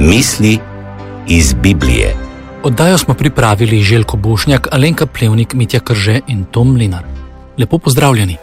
Misli iz Biblije. Oddajo smo pripravili Željko Bošnjak, Alenka Plevnik, Mitja Krže in Tom Mlinar. Lepo pozdravljeni.